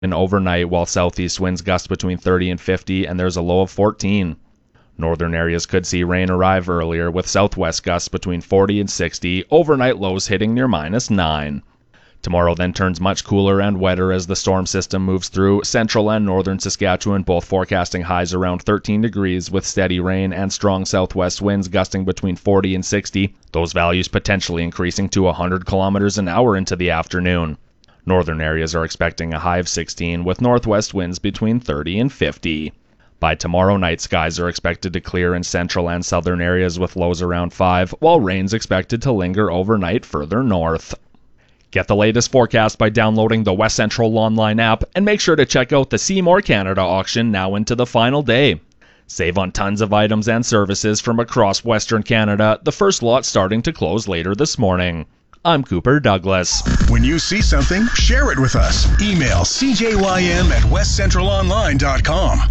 and overnight, while southeast winds gust between 30 and 50, and there's a low of 14. Northern areas could see rain arrive earlier, with southwest gusts between 40 and 60, overnight lows hitting near -9. Tomorrow then turns much cooler and wetter as the storm system moves through central and northern Saskatchewan, both forecasting highs around 13 degrees with steady rain and strong southwest winds gusting between 40 and 60, those values potentially increasing to 100 kilometers an hour into the afternoon. Northern areas are expecting a high of 16 with northwest winds between 30 and 50. By tomorrow night, skies are expected to clear in central and southern areas with lows around 5, while rain's expected to linger overnight further north. Get the latest forecast by downloading the West Central Online app, and make sure to check out the Seymour Canada auction now into the final day. Save on tons of items and services from across Western Canada, the first lot starting to close later this morning. I'm Cooper Douglas. When you see something, share it with us. Email cjym@westcentralonline.com.